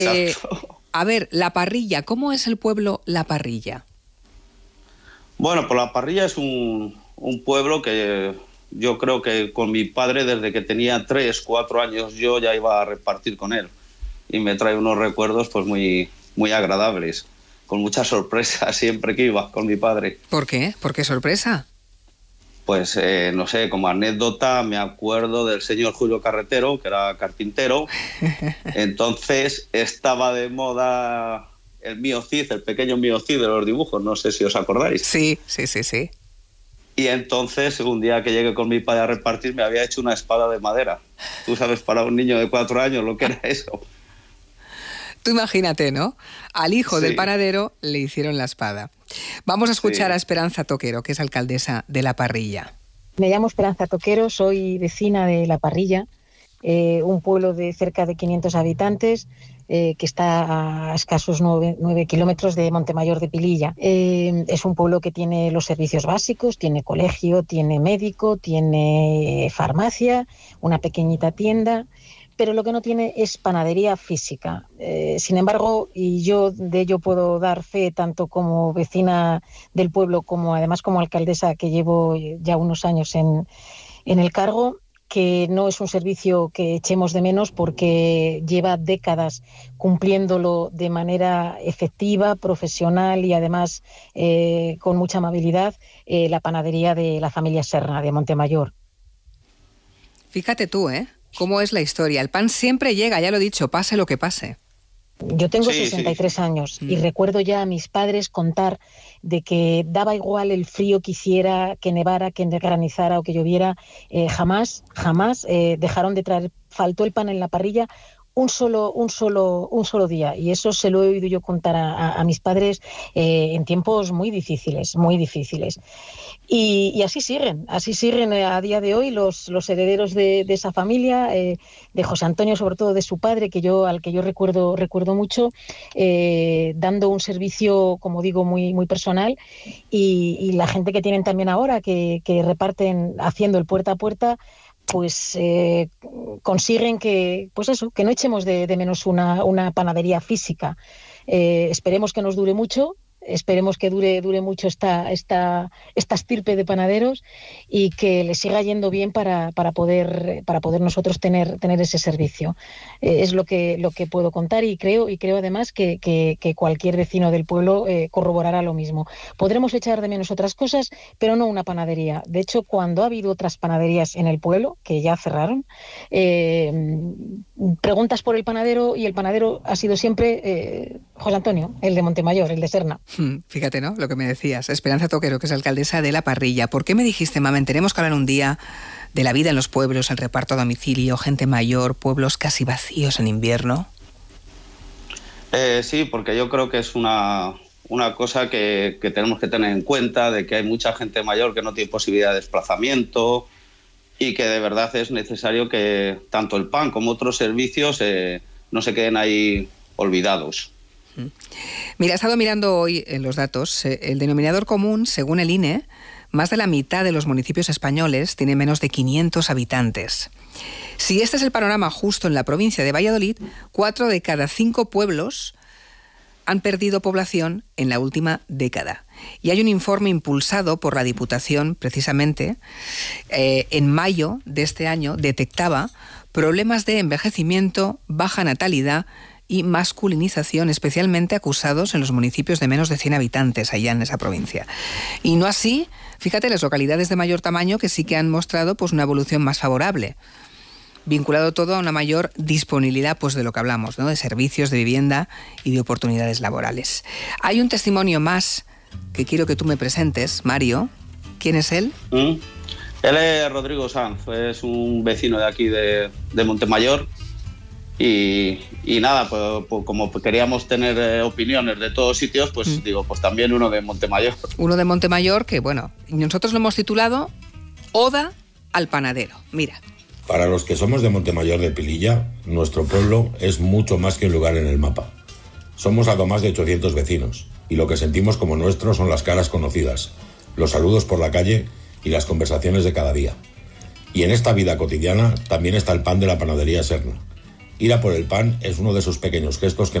Exacto. A ver, La Parrilla, ¿cómo es el pueblo La Parrilla? Bueno, pues La Parrilla es un pueblo que yo creo que con mi padre, desde que tenía 3, 4 años, yo ya iba a repartir con él. Y me trae unos recuerdos pues muy, muy agradables, con muchas sorpresas siempre que iba con mi padre. ¿Por qué? ¿Por qué sorpresa? Pues no sé, como anécdota me acuerdo del señor Julio Carretero, que era carpintero. Entonces estaba de moda el Mío Cid, el pequeño Mío Cid de los dibujos, no sé si os acordáis. Sí. Y entonces, un día que llegué con mi padre a repartir, me había hecho una espada de madera. Tú sabes, para un niño de 4 años lo que era eso. Tú imagínate, ¿no? Al hijo Sí. del panadero le hicieron la espada. Vamos a escuchar Sí. a Esperanza Toquero, que es alcaldesa de La Parrilla. Me llamo Esperanza Toquero, soy vecina de La Parrilla, un pueblo de cerca de 500 habitantes que está a escasos 9 kilómetros de Montemayor de Pililla. Es un pueblo que tiene los servicios básicos, tiene colegio, tiene médico, tiene farmacia, una pequeñita tienda, pero lo que no tiene es panadería física. Sin embargo, y yo de ello puedo dar fe tanto como vecina del pueblo como además como alcaldesa, que llevo ya unos años en el cargo, que no es un servicio que echemos de menos porque lleva décadas cumpliéndolo de manera efectiva, profesional y además con mucha amabilidad la panadería de la familia Serna de Montemayor. Fíjate tú, ¿eh? ¿Cómo es la historia? El pan siempre llega, ya lo he dicho, pase lo que pase. Yo tengo Sí, 63 años y recuerdo ya a mis padres contar de que daba igual el frío que hiciera, que nevara, que granizara o que lloviera, jamás dejaron de traer, faltó el pan en la parrilla un solo día, y eso se lo he oído yo contar a mis padres en tiempos muy difíciles. Y así siguen a día de hoy los herederos de esa familia, de José Antonio, sobre todo de su padre, al que yo recuerdo mucho, dando un servicio, como digo, muy, muy personal, y la gente que tienen también ahora, que reparten haciendo el puerta a puerta, pues consiguen que no echemos de menos una panadería física. Esperemos que nos dure mucho. Esperemos que dure mucho esta estirpe de panaderos y que les siga yendo bien para poder nosotros tener ese servicio. Es lo que puedo contar, y creo además que cualquier vecino del pueblo corroborará lo mismo. Podremos echar de menos otras cosas, pero no una panadería. De hecho, cuando ha habido otras panaderías en el pueblo, que ya cerraron, preguntas por el panadero y el panadero ha sido siempre José Antonio, el de Montemayor, el de Serna. Fíjate, ¿no? Lo que me decías. Esperanza Toquero, que es alcaldesa de La Parrilla. ¿Por qué me dijiste, mamen, tenemos que hablar un día de la vida en los pueblos, el reparto a domicilio, gente mayor, pueblos casi vacíos en invierno? Sí, porque yo creo que es una cosa que tenemos que tener en cuenta, de que hay mucha gente mayor que no tiene posibilidad de desplazamiento y que de verdad es necesario que tanto el pan como otros servicios no se queden ahí olvidados. Mira, he estado mirando hoy en los datos. El denominador común, según el INE, más de la mitad de los municipios españoles tiene menos de 500 habitantes. Si este es el panorama justo en la provincia de Valladolid, 4 de cada 5 pueblos han perdido población en la última década. Y hay un informe impulsado por la Diputación, precisamente, en mayo de este año, detectaba problemas de envejecimiento, baja natalidad y masculinización, especialmente acusados en los municipios de menos de 100 habitantes allá en esa provincia. Y no así, fíjate, las localidades de mayor tamaño, que sí que han mostrado pues una evolución más favorable, vinculado todo a una mayor disponibilidad, pues de lo que hablamos, ¿no? De servicios, de vivienda y de oportunidades laborales. Hay un testimonio más que quiero que tú me presentes, Mario. ¿Quién es él? Él es Rodrigo Sanz, es un vecino de aquí de Montemayor. Y nada, pues como queríamos tener opiniones de todos sitios, pues digo, pues también uno de Montemayor. Uno de Montemayor que, bueno, nosotros lo hemos titulado Oda al panadero. Mira. Para los que somos de Montemayor de Pililla, nuestro pueblo es mucho más que un lugar en el mapa. Somos algo más de 800 vecinos, y lo que sentimos como nuestro son las caras conocidas, los saludos por la calle y las conversaciones de cada día. Y en esta vida cotidiana también está el pan de la panadería Serna. Ir a por el pan es uno de esos pequeños gestos que